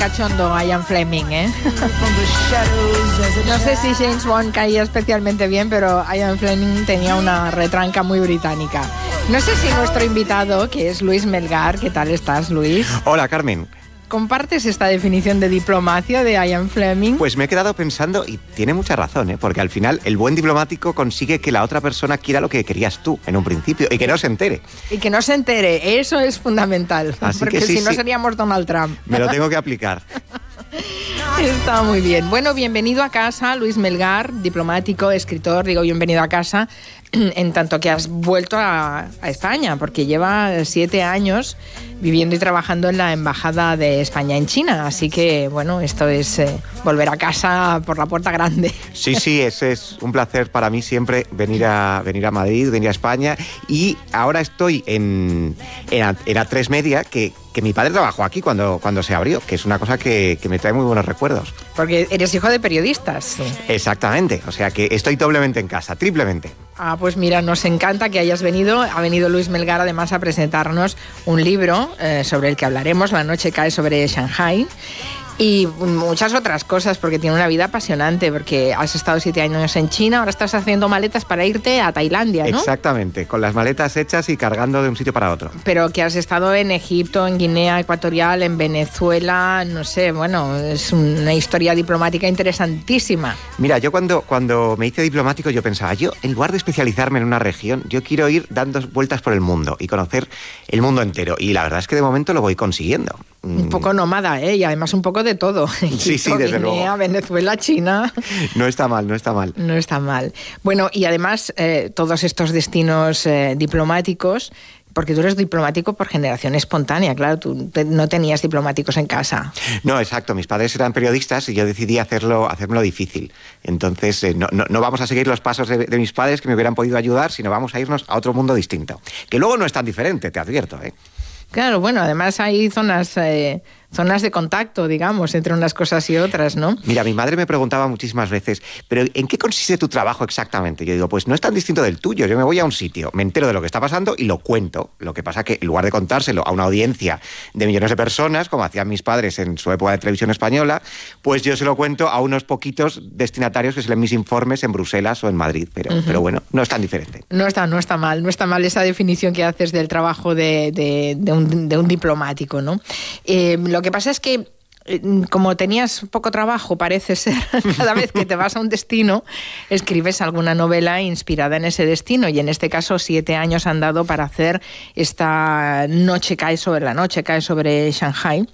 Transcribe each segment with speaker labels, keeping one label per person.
Speaker 1: cachondo Ian Fleming, ¿eh? No sé si James Bond caía especialmente bien, pero Ian Fleming tenía una retranca muy británica. No sé si nuestro invitado, que es Luis Melgar, ¿qué tal estás, Luis?
Speaker 2: Hola, Carmen.
Speaker 1: ¿Compartes esta definición de diplomacia de Ian Fleming?
Speaker 2: Pues me he quedado pensando, y tiene mucha razón, porque al final el buen diplomático consigue que la otra persona quiera lo que querías tú en un principio y que no se entere.
Speaker 1: Y que no se entere, eso es fundamental,
Speaker 2: así
Speaker 1: porque
Speaker 2: que sí,
Speaker 1: si no seríamos Donald Trump.
Speaker 2: Me lo tengo que aplicar.
Speaker 1: Está muy bien. Bueno, bienvenido a casa, Luis Melgar, diplomático, escritor, digo bienvenido a casa, en tanto que has vuelto a España, porque lleva 7 años viviendo y trabajando en la Embajada de España en China. Así que, bueno, esto es volver a casa por la puerta grande.
Speaker 2: Sí, es un placer para mí siempre venir a Madrid, venir a España. Y ahora estoy en A3 Media, que mi padre trabajó aquí cuando se abrió, que es una cosa que me trae muy buenos recuerdos.
Speaker 1: Porque eres hijo de periodistas. Sí.
Speaker 2: Exactamente, o sea que estoy doblemente en casa, triplemente.
Speaker 1: Ah, pues mira, nos encanta que hayas venido. Ha venido Luis Melgar además a presentarnos un libro sobre el que hablaremos, La noche cae sobre Shanghái. Y muchas otras cosas, porque tiene una vida apasionante, porque has estado 7 años en China, ahora estás haciendo maletas para irte a Tailandia, ¿no?
Speaker 2: Exactamente, con las maletas hechas y cargando de un sitio para otro.
Speaker 1: Pero que has estado en Egipto, en Guinea Ecuatorial, en Venezuela, no sé, bueno, es una historia diplomática interesantísima.
Speaker 2: Mira, yo cuando me hice diplomático yo pensaba, yo en lugar de especializarme en una región, yo quiero ir dando vueltas por el mundo y conocer el mundo entero. Y la verdad es que de momento lo voy consiguiendo.
Speaker 1: Un poco nómada, y además un poco de todo.
Speaker 2: Sí, desde
Speaker 1: Guinea,
Speaker 2: luego.
Speaker 1: Venezuela, China.
Speaker 2: No está mal.
Speaker 1: No está mal. Bueno, y además todos estos destinos diplomáticos, porque tú eres diplomático por generación espontánea, claro, tú no tenías diplomáticos en casa.
Speaker 2: No, exacto, mis padres eran periodistas y yo decidí hacérmelo difícil. Entonces no vamos a seguir los pasos de mis padres que me hubieran podido ayudar, sino vamos a irnos a otro mundo distinto. Que luego no es tan diferente, te advierto, ¿eh?
Speaker 1: Claro, bueno, además hay zonas de contacto, digamos, entre unas cosas y otras, ¿no?
Speaker 2: Mira, mi madre me preguntaba muchísimas veces, ¿pero en qué consiste tu trabajo exactamente? Yo digo, pues no es tan distinto del tuyo. Yo me voy a un sitio, me entero de lo que está pasando y lo cuento. Lo que pasa que en lugar de contárselo a una audiencia de millones de personas, como hacían mis padres en su época de televisión española, pues yo se lo cuento a unos poquitos destinatarios que se leen mis informes en Bruselas o en Madrid. Pero bueno, no es tan diferente.
Speaker 1: No está mal esa definición que haces del trabajo de un diplomático, ¿no? Lo que pasa es que como tenías poco trabajo, parece ser, cada vez que te vas a un destino, escribes alguna novela inspirada en ese destino, y en este caso 7 años han dado para hacer esta noche cae sobre Shanghái,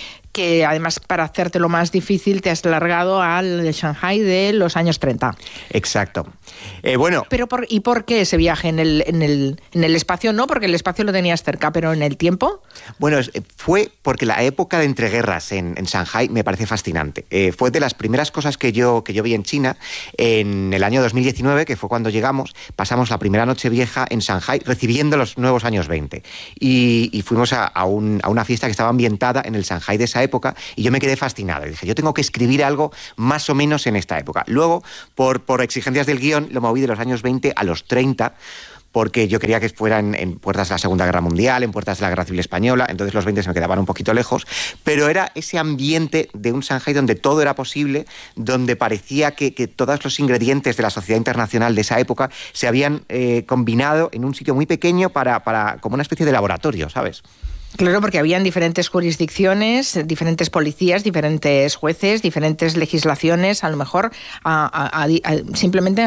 Speaker 1: que además para hacértelo más difícil te has largado al Shanghái de los años 30.
Speaker 2: Exacto. Bueno.
Speaker 1: Pero ¿y por qué ese viaje en el espacio? No, porque el espacio lo tenías cerca, pero ¿en el tiempo?
Speaker 2: Bueno, fue porque la época de entreguerras en Shanghái me parece fascinante. Fue de las primeras cosas que yo vi en China en el año 2019, que fue cuando llegamos, pasamos la primera noche vieja en Shanghái recibiendo los nuevos años 20. Y fuimos a una fiesta que estaba ambientada en el Shanghái de esa época, y yo me quedé fascinado. Y dije, yo tengo que escribir algo más o menos en esta época. Luego, por exigencias del guión, lo moví de los años 20 a los 30, porque yo quería que fuera en puertas de la Segunda Guerra Mundial, en puertas de la Guerra Civil Española, entonces los 20 se me quedaban un poquito lejos, pero era ese ambiente de un Shanghái donde todo era posible, donde parecía que todos los ingredientes de la sociedad internacional de esa época se habían combinado en un sitio muy pequeño para como una especie de laboratorio, ¿sabes?
Speaker 1: Claro, porque habían diferentes jurisdicciones, diferentes policías, diferentes jueces, diferentes legislaciones, a lo mejor simplemente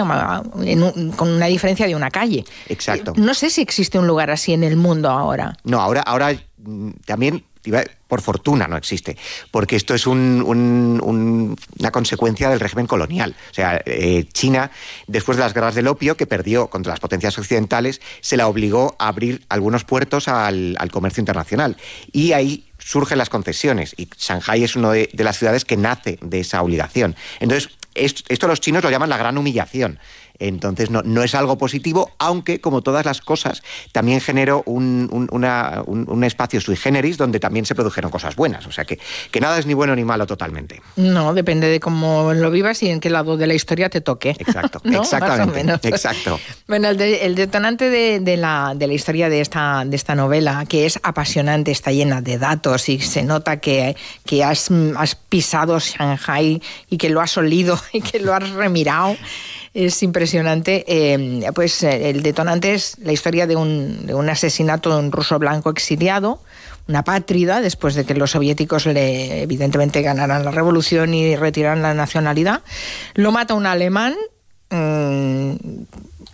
Speaker 1: con una diferencia de una calle.
Speaker 2: Exacto.
Speaker 1: No sé si existe un lugar así en el mundo ahora.
Speaker 2: No, ahora también, por fortuna, no existe, porque esto es una consecuencia del régimen colonial. O sea, China, después de las guerras del opio, que perdió contra las potencias occidentales, se la obligó a abrir algunos puertos al comercio internacional. Y ahí surgen las concesiones, y Shanghái es una de las ciudades que nace de esa obligación. Entonces, esto los chinos lo llaman la gran humillación. Entonces no es algo positivo, aunque como todas las cosas también generó un espacio sui generis donde también se produjeron cosas buenas. O sea que nada es ni bueno ni malo totalmente.
Speaker 1: No, depende de cómo lo vivas y en qué lado de la historia te toque.
Speaker 2: Exacto, ¿no? Exactamente. Más o menos. Exacto.
Speaker 1: Bueno, el detonante de la historia de esta novela, que es apasionante, está llena de datos y se nota que has pisado Shanghái y que lo has olido y que lo has remirado. Es impresionante. Pues el detonante es la historia de un asesinato de un ruso blanco exiliado, una apátrida, después de que los soviéticos evidentemente ganaran la revolución y retiraran la nacionalidad. Lo mata un alemán, en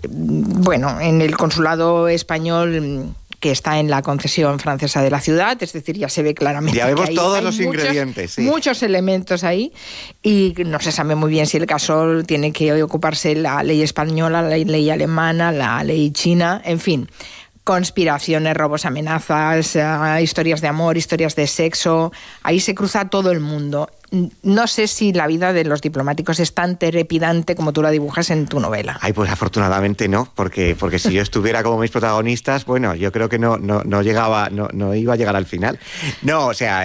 Speaker 1: el consulado español que está en la concesión francesa de la ciudad, es decir, ya se ve claramente
Speaker 2: ya vemos
Speaker 1: que
Speaker 2: todos los ingredientes, sí.
Speaker 1: Muchos elementos ahí, y no se sabe muy bien si el caso tiene que ocuparse la ley española, la ley alemana, la ley china, en fin. Conspiraciones, robos, amenazas, historias de amor, historias de sexo, ahí se cruza todo el mundo. No sé si la vida de los diplomáticos es tan trepidante como tú la dibujas en tu novela.
Speaker 2: Ay, pues afortunadamente no, porque si yo estuviera como mis protagonistas, bueno, yo creo que no iba a llegar al final. No, o sea,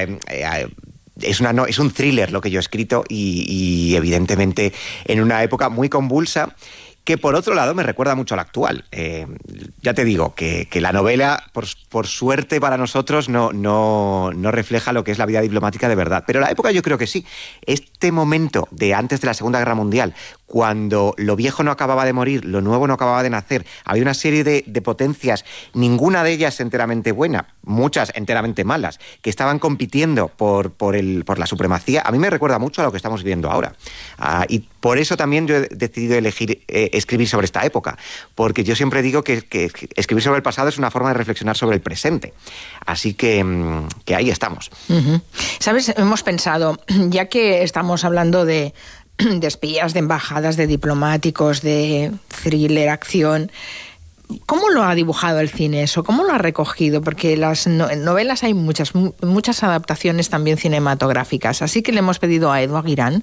Speaker 2: es un thriller lo que yo he escrito y evidentemente en una época muy convulsa, que por otro lado me recuerda mucho a la actual. Ya te digo que la novela, por suerte para nosotros, no refleja lo que es la vida diplomática de verdad. Pero la época yo creo que sí. Este momento de antes de la Segunda Guerra Mundial, cuando lo viejo no acababa de morir, lo nuevo no acababa de nacer, había una serie de potencias, ninguna de ellas enteramente buena, muchas enteramente malas, que estaban compitiendo por la supremacía. A mí me recuerda mucho a lo que estamos viviendo ahora. Y por eso también yo he decidido elegir escribir sobre esta época, porque yo siempre digo que escribir sobre el pasado es una forma de reflexionar sobre el presente. Así que ahí estamos.
Speaker 1: Uh-huh. ¿Sabes? Hemos pensado, ya que estamos hablando de espías, de embajadas, de diplomáticos, de thriller, acción, ¿cómo lo ha dibujado el cine eso? ¿Cómo lo ha recogido? Porque las novelas hay muchas adaptaciones también cinematográficas, así que le hemos pedido a Edu Aguirán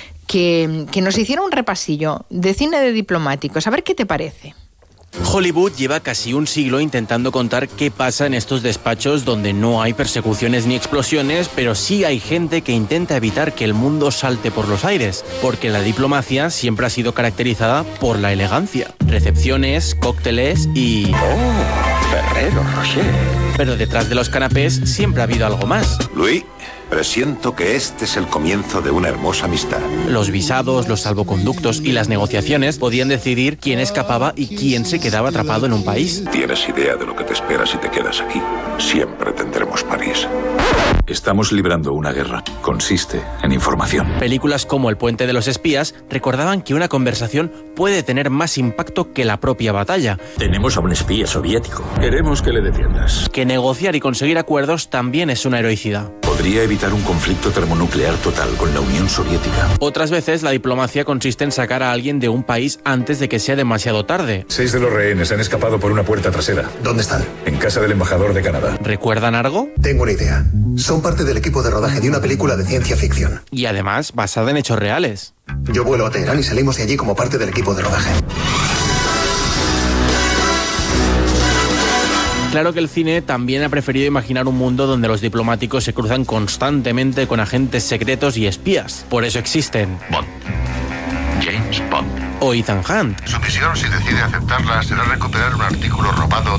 Speaker 1: que nos hiciera un repasillo de cine de diplomáticos. A ver qué te parece.
Speaker 3: Hollywood lleva casi un siglo intentando contar qué pasa en estos despachos donde no hay persecuciones ni explosiones, pero sí hay gente que intenta evitar que el mundo salte por los aires, porque la diplomacia siempre ha sido caracterizada por la elegancia. Recepciones, cócteles y...
Speaker 4: ¡Oh, Ferrero Rocher!
Speaker 3: Pero detrás de los canapés siempre ha habido algo más.
Speaker 4: Luis, presiento que este es el comienzo de una hermosa amistad.
Speaker 3: Los visados, los salvoconductos y las negociaciones podían decidir quién escapaba y quién se quedaba atrapado en un país.
Speaker 4: ¿Tienes idea de lo que te espera si te quedas aquí? Siempre tendremos París.
Speaker 5: Estamos librando una guerra. Consiste en información.
Speaker 3: Películas como El puente de los espías recordaban que una conversación puede tener más impacto que la propia batalla.
Speaker 5: Tenemos a un espía soviético. Queremos que le defiendas.
Speaker 3: Que negociar y conseguir acuerdos también es una heroicidad.
Speaker 5: Podría evitar un conflicto termonuclear total con la Unión Soviética.
Speaker 3: Otras veces la diplomacia consiste en sacar a alguien de un país antes de que sea demasiado tarde.
Speaker 5: 6 de los rehenes han escapado por una puerta trasera.
Speaker 6: ¿Dónde están?
Speaker 5: En casa del embajador de Canadá.
Speaker 3: ¿Recuerdan algo?
Speaker 6: Tengo una idea. Son parte del equipo de rodaje de una película de ciencia ficción.
Speaker 3: Y además basada en hechos reales.
Speaker 6: Yo vuelo a Teherán y salimos de allí como parte del equipo de rodaje.
Speaker 3: Claro que el cine también ha preferido imaginar un mundo donde los diplomáticos se cruzan constantemente con agentes secretos y espías. Por eso existen
Speaker 7: Bond. James Bond.
Speaker 3: O Ethan Hunt.
Speaker 7: Su misión, si decide aceptarla, será recuperar un artículo robado